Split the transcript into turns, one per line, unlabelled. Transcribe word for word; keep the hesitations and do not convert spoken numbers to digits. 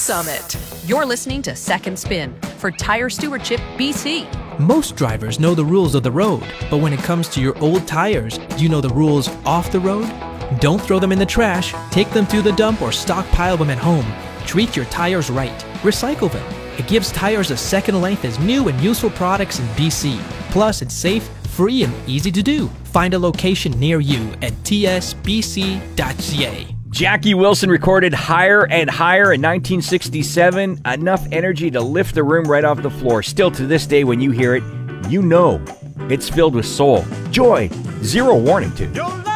Summit. You're listening to Second Spin for Tire Stewardship B C.
Most drivers know the rules of the road, but when it comes to your old tires, do you know the rules off the road? Don't throw them in the trash, take them to the dump, or stockpile them at home. Treat your tires right. Recycle them. It gives tires a second life as new and useful products in B C. Plus, it's safe, free, and easy to do. Find a location near you at t s b c dot c a.
Jackie Wilson recorded Higher and Higher in nineteen sixty-seven. Enough energy to lift the room right off the floor. Still to this day, when you hear it, you know it's filled with soul, joy, zero warning to.